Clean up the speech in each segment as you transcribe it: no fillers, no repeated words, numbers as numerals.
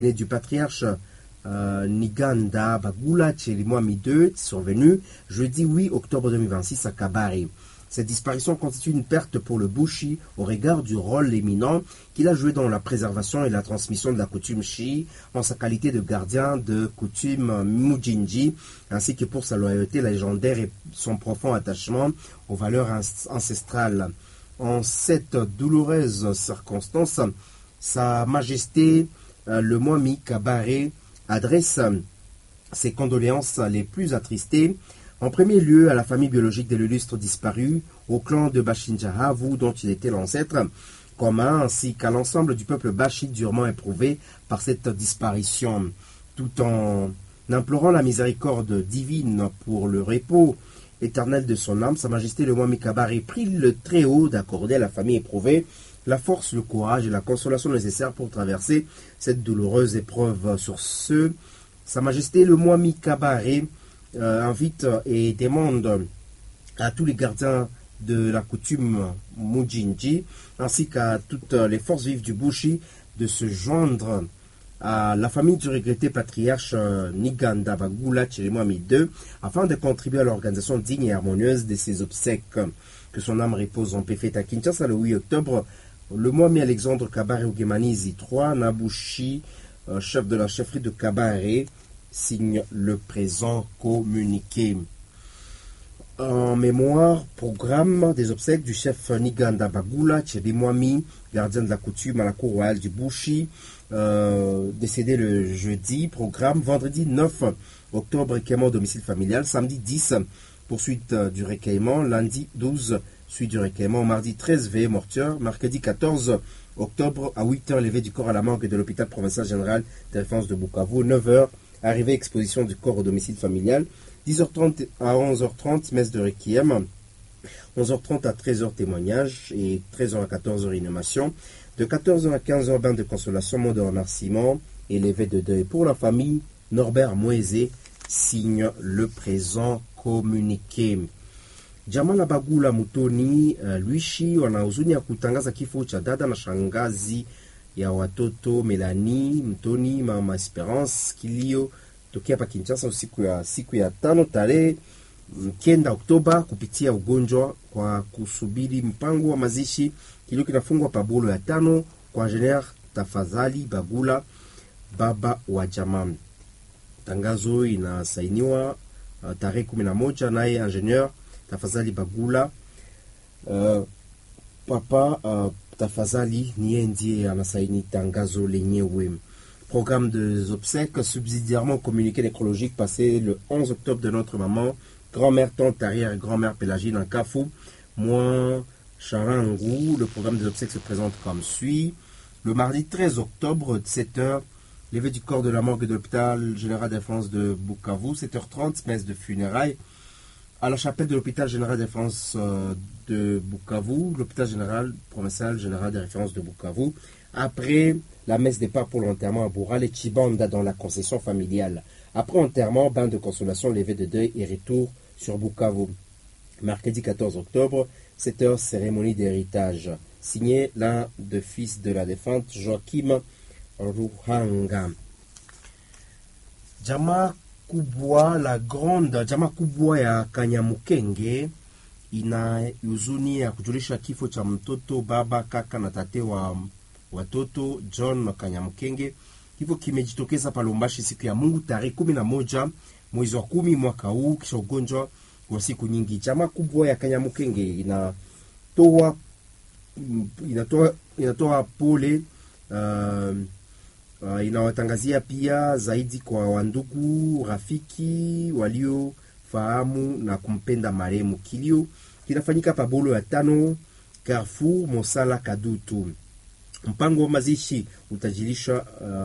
et du patriarche Niganda Bagula Tchelimwami II survenu jeudi 8 octobre 2026 à Kabare. Cette disparition constitue une perte pour le Bushi au regard du rôle éminent qu'il a joué dans la préservation et la transmission de la coutume Shi en sa qualité de gardien de coutume Mujinji, ainsi que pour sa loyauté légendaire et son profond attachement aux valeurs ancestrales. En cette douloureuse circonstance, Sa Majesté le Mwami Kabare adresse ses condoléances les plus attristées en premier lieu à la famille biologique de l'illustre disparu, au clan de Bachinjahavu dont il était l'ancêtre commun, ainsi qu'à l'ensemble du peuple bachi durement éprouvé par cette disparition, tout en implorant la miséricorde divine pour le repos éternel de son âme. Sa Majesté le Mwami Kabare prie le Très-Haut d'accorder à la famille éprouvée la force, le courage et la consolation nécessaires pour traverser cette douloureuse épreuve. Sur ce, Sa Majesté le Mwami Kabare invite et demande à tous les gardiens de la coutume Mujinji ainsi qu'à toutes les forces vives du Bushi de se joindre à la famille du regretté patriarche Niganda Bagula Tchelimwami II afin de contribuer à l'organisation digne et harmonieuse de ses obsèques. Que son âme repose en paix. Fête à Kinshasa le 8 octobre, le Mwami Alexandre Kabare Ugemanizi III, Nabushi, chef de la chefferie de Kabare, signe le présent communiqué. En mémoire, programme des obsèques du chef Niganda Bagula Tchelimwami, gardien de la coutume à la cour royale du Bushi, décédé le jeudi. Programme vendredi 9 octobre, recueillement au domicile familial. Samedi 10, poursuite du recueillement. Lundi 12, suite du recueillement. Mardi 13, veillée mortuaire. Mercredi 14 octobre, à 8h, levé du corps à la morgue de l'hôpital provincial général de référence de Bukavu. 9h, arrivée exposition du corps au domicile familial. 10h30 à 11h30, messe de requiem. 11h30 à 13h, témoignage. Et 13h à 14h, inhumation. De 14h à 15h, bain de consolation, mot de remerciement et levé de deuil. Pour la famille, Norbert Mweze signe le présent communiqué. Jamal Bagula Mutoni Luishi wana huzuni ya kutangaza kifo cha dada na shangazi ya watoto Melanie Mtoni mama Esperance kilio tokea pa Kinshasa siku ya tano tarehe 9 Oktoba kupitia ugonjwa. Kwa kusubiri mpango wa mazishi, kilio kinafungwa pa bolo ya tano kwa Engineer Tafadhali Bagula, baba wa jamaa. Tangazo inasainiwa tarehe 11 naye Engineer Tafadhali Bagula. Papa Tafadhali niye ndiye anasaini tangazo lenyewe. Programme des obsèques subsidiairement communiqué nécrologique passé le 11 octobre de notre maman, grand-mère, tante, arrière et grand-mère Pélagine en Kafou, moi, Charangou. Le programme des obsèques se présente comme suit. Le mardi 13 octobre, 7h, levé du corps de la morgue de l'hôpital général de France de Bukavu, 7h30, messe de funérailles à la chapelle de l'hôpital général de référence de Bukavu, l'hôpital général provincial général de référence de Bukavu. Après la messe départ pour l'enterrement à Bourral et Chibanda dans la concession familiale. Après enterrement, bain de consolation, levé de deuil et retour sur Bukavu. Mercredi 14 octobre, 7h, cérémonie d'héritage. Signé l'un des fils de la défunte, Joachim Ruhanga. Jamaa kubwa la grande, jamaa kubwa ya Kanyamukenge ina huzuni ya kujulisha kifo cha mtoto, baba, kaka na tate wa watoto John Kanyamukenge. Kifo kimejitokeza pa Lubumbashi siku ya Mungu tarehe 11 mwezi wa 10 mwaka huu kisha ugonjwa wa siku nyingi. Jamaa kubwa ya Kanyamukenge inatoa pole, inawatangazia pia zaidi kwa wandugu, rafiki waliofahamu na kumpenda marehemu. Kilio kinafanyika pa bolo ya tano Carrefour Mosala Kadutu. Mpango wa mazishi utajilisha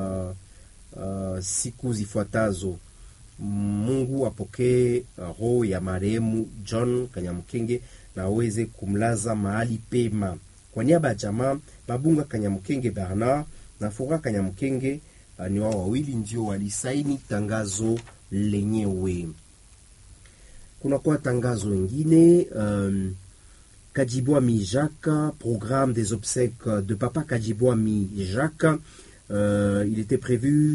siku zifuatazo. Mungu apokee roho ya marehemu John Kanyamukenge na aweze kumlaza mahali pema. Kwa niaba ya jamaa, Babunga Kanyamukenge Bernard na Fura Kanyamukenge ni wao wawili ndio walisaini tangazo lenyewe. Kuna kwa tangazo lingine, Kadjibwami Jacques, programme des obsèques de papa Kadjibwami Jacques Il était prévu